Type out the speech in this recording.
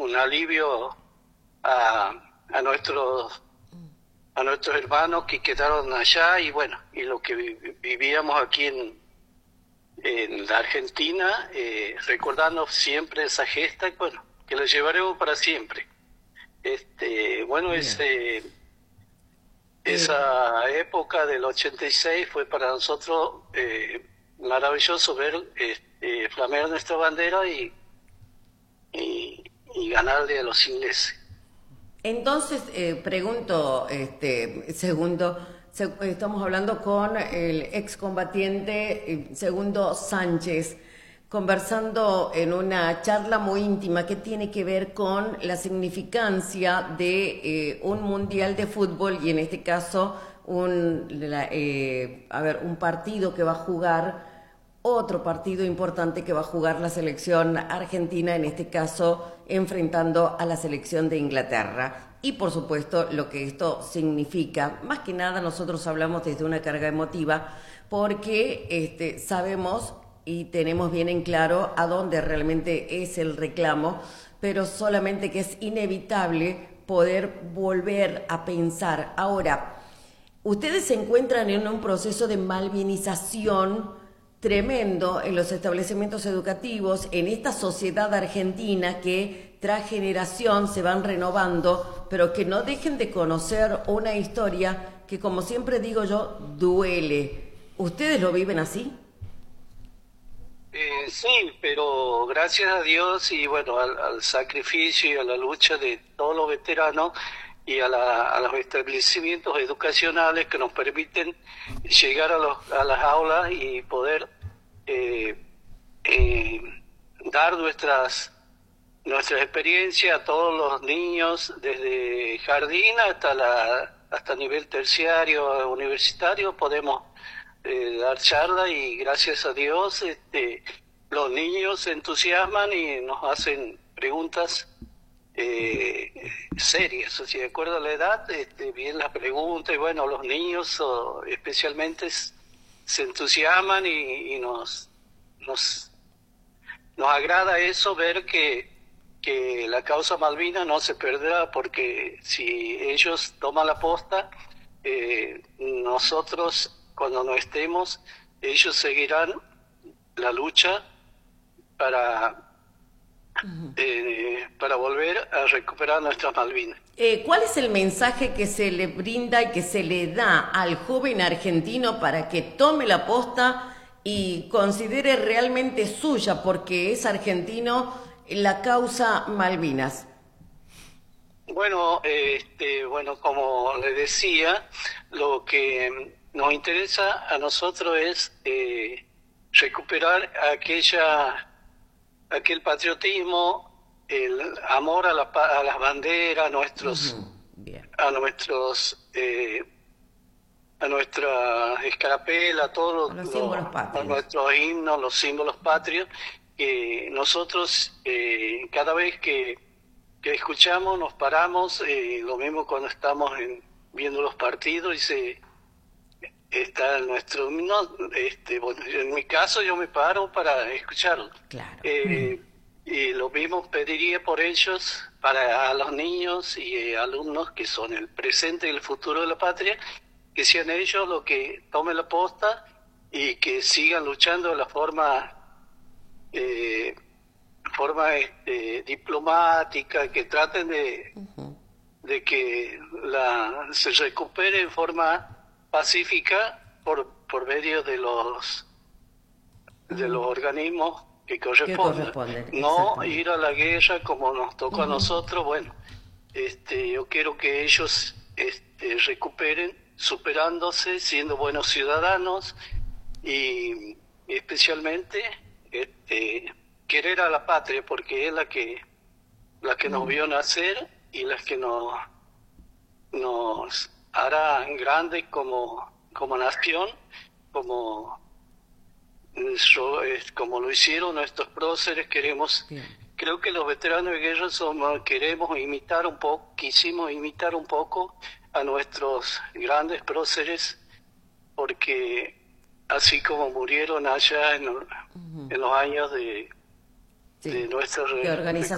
un alivio a nuestros hermanos que quedaron allá y bueno, y lo que vivíamos aquí en la Argentina, recordando siempre esa gesta, y bueno, que la llevaremos para siempre. Bueno, Bien. esa época del 86 fue para nosotros maravilloso ver flamear nuestra bandera y ganarle a los ingleses. Entonces, pregunto, estamos hablando con el excombatiente Segundo Sánchez, conversando en una charla muy íntima que tiene que ver con la significancia de un mundial de fútbol y en este caso un partido que va a jugar otro partido importante que va a jugar la selección argentina, en este caso enfrentando a la selección de Inglaterra. Y por supuesto lo que esto significa, más que nada nosotros hablamos desde una carga emotiva, porque sabemos y tenemos bien en claro a dónde realmente es el reclamo, pero solamente que es inevitable poder volver a pensar. Ahora, ustedes se encuentran en un proceso de malvinización tremendo en los establecimientos educativos, en esta sociedad argentina que tras generación se van renovando, pero que no dejen de conocer una historia que, como siempre digo yo, duele. ¿Ustedes lo viven así? Sí, pero gracias a Dios y bueno, al sacrificio y a la lucha de todos los veteranos y a los establecimientos educacionales que nos permiten llegar a las aulas y poder eh, eh, dar nuestras experiencias a todos los niños, desde jardín hasta nivel terciario, universitario, podemos dar charla y gracias a Dios los niños se entusiasman y nos hacen preguntas eh, serias, o sea, de acuerdo a la edad, bien las preguntas y bueno, los niños especialmente se entusiasman y nos, nos agrada eso, ver que la causa Malvinas no se perderá, porque si ellos toman la posta, nosotros cuando no estemos, ellos seguirán la lucha para, para volver a recuperar nuestras Malvinas. ¿Cuál es el mensaje que se le brinda y que se le da al joven argentino para que tome la posta y considere realmente suya, porque es argentino, la causa Malvinas? Bueno, como le decía, lo que nos interesa a nosotros es recuperar aquel patriotismo, el amor a las banderas, Ujú, bien. a nuestros, a nuestra escarapela, A los símbolos a patrios. nuestros himnos, los símbolos patrios, que nosotros cada vez que escuchamos nos paramos, lo mismo cuando estamos viendo los partidos y está nuestro, no, bueno, en mi caso yo me paro para escucharlo. Claro. Y lo mismo pediría por ellos, para los niños y alumnos que son el presente y el futuro de la patria, que sean ellos los que tomen la posta y que sigan luchando de la eh, forma diplomática, que traten de que se recupere en forma pacífica por medio de los organismos que ¿Qué correspondan. corresponden? No Exactamente. ir a la guerra como nos tocó a nosotros. Bueno, yo quiero que ellos recuperen, superándose, siendo buenos ciudadanos y especialmente querer a la patria, porque es la que nos vio nacer y la que nos hará grandes como nación, como como lo hicieron nuestros próceres. Bien. Creo que los veteranos de guerra queremos imitar un poco, quisimos imitar un poco a nuestros grandes próceres, porque así como murieron allá en los años de Sí. nuestra De organización